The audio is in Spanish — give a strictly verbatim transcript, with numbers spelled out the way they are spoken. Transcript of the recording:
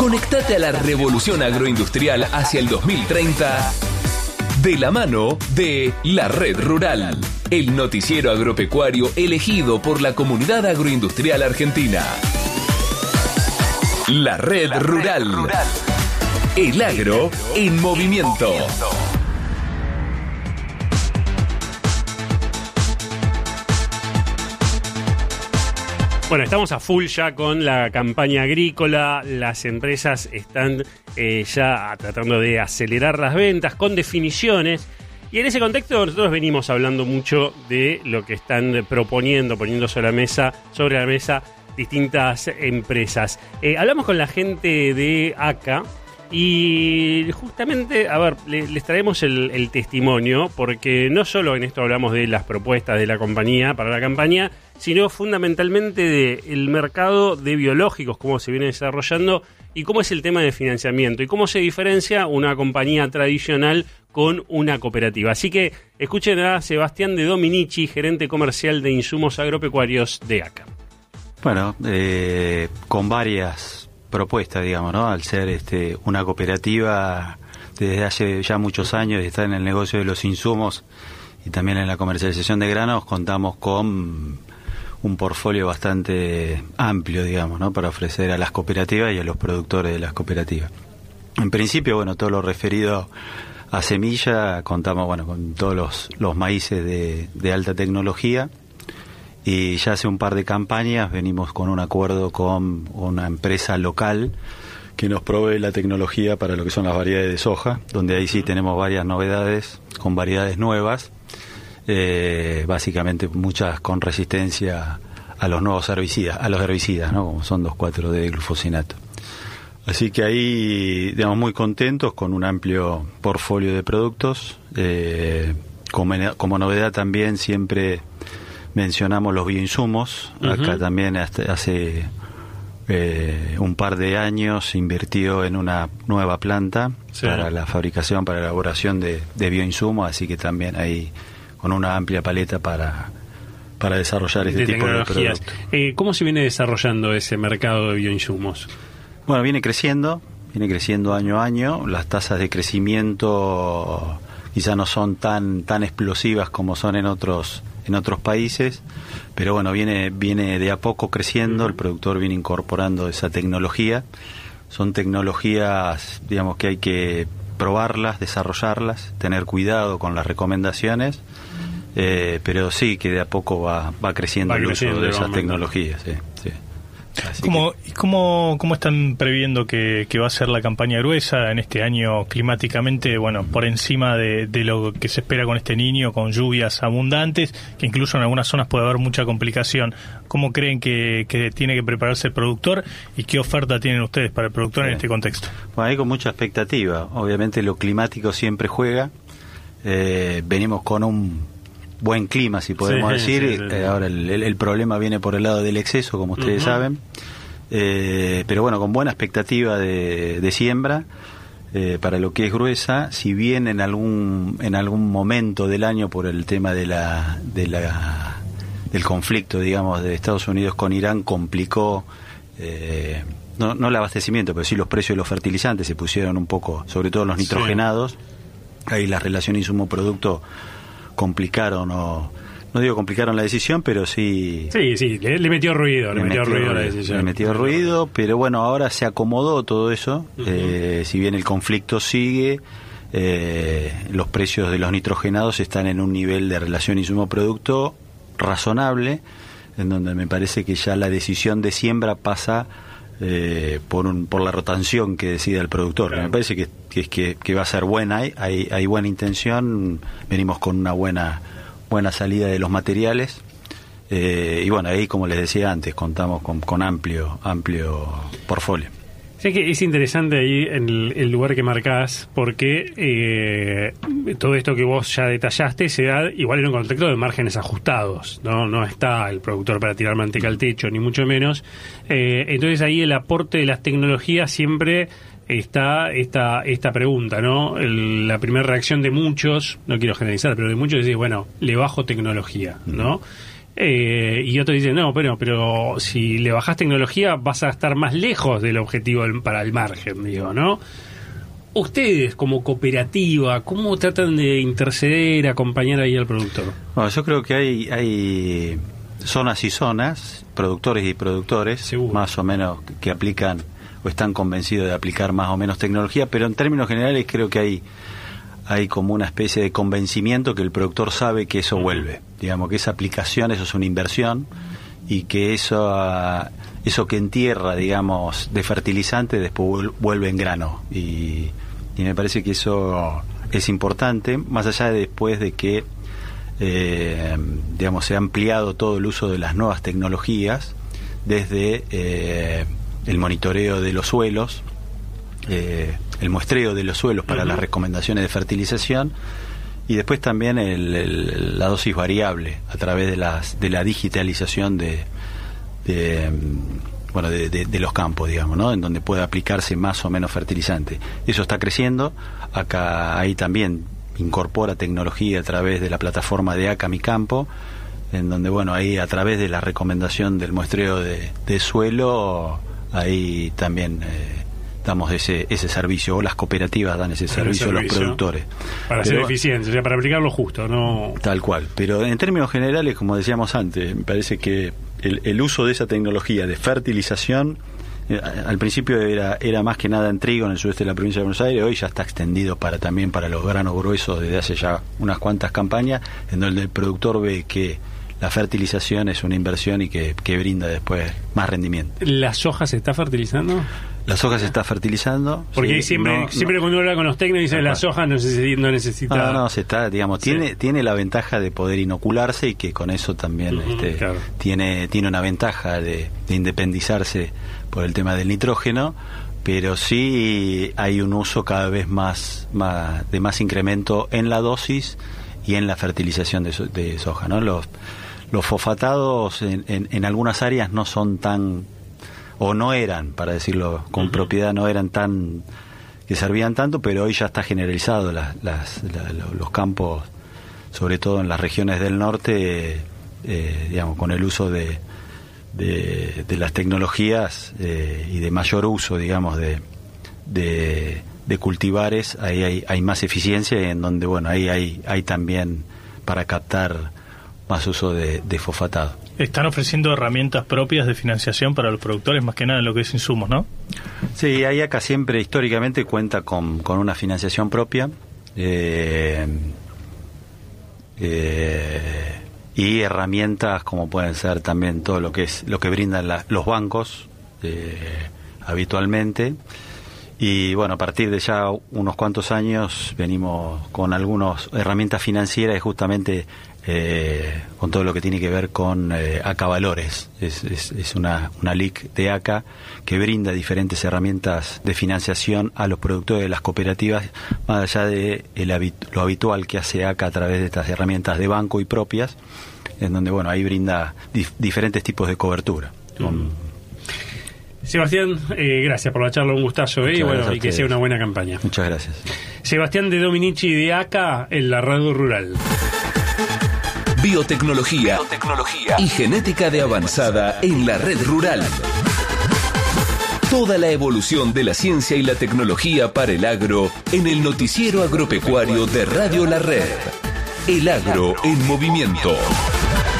Conectate a la revolución agroindustrial hacia el dos mil treinta de la mano de La Red Rural, el noticiero agropecuario elegido por la comunidad agroindustrial argentina. La Red, la Rural. Red Rural. El agro en movimiento. Bueno, estamos a full ya con la campaña agrícola, las empresas están eh, ya tratando de acelerar las ventas con definiciones y en ese contexto nosotros venimos hablando mucho de lo que están proponiendo, poniendo sobre la mesa, sobre la mesa distintas empresas. Eh, hablamos con la gente de ACA y justamente, a ver, le, les traemos el, el testimonio porque no solo en esto hablamos de las propuestas de la compañía para la campaña, sino fundamentalmente del mercado de biológicos, cómo se viene desarrollando y cómo es el tema de financiamiento y cómo se diferencia una compañía tradicional con una cooperativa. Así que escuchen a Sebastián de Dominici, gerente comercial de insumos agropecuarios de ACA. Bueno, eh, con varias propuestas, digamos, ¿no? Al ser este una cooperativa desde hace ya muchos años, está en el negocio de los insumos y también en la comercialización de granos, contamos con un portfolio bastante amplio, digamos, ¿no? Para ofrecer a las cooperativas y a los productores de las cooperativas. En principio, bueno, todo lo referido a semilla, contamos, bueno, con todos los, los maíces de, de alta tecnología. Y ya hace un par de campañas venimos con un acuerdo con una empresa local que nos provee la tecnología para lo que son las variedades de soja, donde ahí sí tenemos varias novedades con variedades nuevas, eh, básicamente muchas con resistencia a los nuevos herbicidas, a los herbicidas, ¿no? Como son dos cuatro D glufosinato. Así que ahí, digamos, muy contentos con un amplio portfolio de productos. Eh, como, como novedad también siempre mencionamos los bioinsumos. Uh-huh. Acá también hasta hace eh, un par de años se invirtió en una nueva planta, sí, para la fabricación, para la elaboración de, de bioinsumos, así que también ahí con una amplia paleta para, para desarrollar este de tipo de productos. Eh, ¿Cómo se viene desarrollando ese mercado de bioinsumos? Bueno, viene creciendo, viene creciendo año a año. Las tasas de crecimiento quizá no son tan tan explosivas como son en otros en otros países, pero bueno, viene viene de a poco creciendo, el productor viene incorporando esa tecnología. Son tecnologías, digamos, que hay que probarlas, desarrollarlas, tener cuidado con las recomendaciones, eh, pero sí que de a poco va va creciendo, va el creciendo uso de esas tecnologías, sí, sí. ¿Cómo, cómo, ¿Cómo están previendo que, que va a ser la campaña gruesa en este año climáticamente, bueno, por encima de, de lo que se espera con este Niño, con lluvias abundantes, que incluso en algunas zonas puede haber mucha complicación? ¿Cómo creen que, que tiene que prepararse el productor y qué oferta tienen ustedes para el productor, sí, en este contexto? Bueno, hay con mucha expectativa. Obviamente lo climático siempre juega. Eh, venimos con un buen clima, si podemos, sí, decir, sí, sí, eh, ahora el, el, el problema viene por el lado del exceso, como ustedes, uh-huh, saben, eh, pero bueno, con buena expectativa de, de siembra eh, para lo que es gruesa. Si bien en algún en algún momento del año, por el tema de la de la del conflicto, digamos, de Estados Unidos con Irán, complicó eh, no, no el abastecimiento, pero sí los precios de los fertilizantes se pusieron un poco, sobre todo los nitrogenados, sí, ahí la relación insumo-producto complicaron, o no digo complicaron la decisión, pero sí sí sí le, le metió ruido le, le metió, metió ruido, ruido la decisión le metió ruido, pero bueno, ahora se acomodó todo eso. Uh-huh. Eh, si bien el conflicto sigue, eh, los precios de los nitrogenados están en un nivel de relación insumo-producto razonable, en donde me parece que ya la decisión de siembra pasa eh, por un, por la rotación que decida el productor. Claro. Me parece que, que, que, que va a ser buena, hay, hay, hay buena intención, venimos con una buena buena salida de los materiales, eh, y bueno, ahí, como les decía antes, contamos con, con amplio amplio portfolio. Sé que es interesante ahí en el, el lugar que marcás, porque eh, todo esto que vos ya detallaste se da igual en un contexto de márgenes ajustados, no no está el productor para tirar manteca al techo, ni mucho menos. Eh, entonces ahí el aporte de las tecnologías siempre está esta esta pregunta, ¿no? El, la primera reacción de muchos, no quiero generalizar, pero de muchos es decir, bueno, le bajo tecnología, ¿no? Eh, y otros dicen, no, pero, pero si le bajás tecnología vas a estar más lejos del objetivo del, para el margen, digo, ¿no? Ustedes, como cooperativa, ¿cómo tratan de interceder, acompañar ahí al productor? Bueno, yo creo que hay, hay zonas y zonas, productores y productores, Seguro. más o menos que aplican o están convencidos de aplicar más o menos tecnología, pero en términos generales creo que hay hay como una especie de convencimiento que el productor sabe que eso vuelve, digamos que esa aplicación, eso es una inversión y que eso eso que entierra, digamos, de fertilizante después vuelve en grano y, y me parece que eso es importante, más allá de después de que eh, digamos se ha ampliado todo el uso de las nuevas tecnologías desde eh, el monitoreo de los suelos, eh, el muestreo de los suelos para uh-huh. las recomendaciones de fertilización y después también el, el, la dosis variable a través de las de la digitalización de, de bueno de, de, de los campos, digamos, ¿no? En donde puede aplicarse más o menos fertilizante. Eso está creciendo. Acá ahí también incorpora tecnología a través de la plataforma de ACA Mi Campo, en donde bueno ahí a través de la recomendación del muestreo de, de suelo ahí también eh, damos ese ese servicio, o las cooperativas dan ese servicio, servicio a los productores. Para Pero, ser eficientes, o sea, para aplicarlo justo, no... Tal cual. Pero en términos generales, como decíamos antes, me parece que el, el uso de esa tecnología de fertilización, eh, al principio era era más que nada en trigo en el sudeste de la provincia de Buenos Aires, hoy ya está extendido para también para los granos gruesos desde hace ya unas cuantas campañas, en donde el productor ve que la fertilización es una inversión y que, que brinda después más rendimiento. ¿La soja se está fertilizando? La soja se está fertilizando. Porque sí, siempre, no, siempre no, cuando uno habla con los técnicos dicen la soja no necesita... No, necesita... no, no, se está, digamos, sí. tiene tiene la ventaja de poder inocularse y que con eso también uh-huh, este, claro. tiene tiene una ventaja de, de independizarse por el tema del nitrógeno, pero sí hay un uso cada vez más, más de más incremento en la dosis y en la fertilización de, so, de soja, ¿no? Los Los fosfatados en, en, en algunas áreas no son tan, o no eran, para decirlo con uh-huh. propiedad, no eran tan, que servían tanto, pero hoy ya está generalizado las, las, la, los campos, sobre todo en las regiones del norte, eh, digamos, con el uso de, de, de las tecnologías eh, y de mayor uso, digamos, de, de, de cultivares, ahí hay, hay más eficiencia, en donde, bueno, ahí hay, hay también para captar más uso de, de fosfatado. Están ofreciendo herramientas propias de financiación para los productores, más que nada en lo que es insumos, ¿no? Sí, ahí acá siempre históricamente cuenta con, con una financiación propia eh, eh, y herramientas como pueden ser también todo lo que es lo que brindan la, los bancos eh, habitualmente. Y bueno, a partir de ya unos cuantos años venimos con algunas herramientas financieras y justamente eh, con todo lo que tiene que ver con eh, ACA Valores. Es, es, es una, una L I C de ACA que brinda diferentes herramientas de financiación a los productores de las cooperativas, más allá de el habit- lo habitual que hace ACA a través de estas herramientas de banco y propias, en donde bueno ahí brinda dif- diferentes tipos de cobertura. Mm. Con, Sebastián, eh, gracias por la charla, un gustazo, eh, y, bueno, y que sea una buena campaña. Muchas gracias. Sebastián de Dominici de ACA en la Radio Rural. Biotecnología, Biotecnología y genética de avanzada en la Red Rural. Toda la evolución de la ciencia y la tecnología para el agro en el noticiero agropecuario de Radio La Red. El agro en movimiento.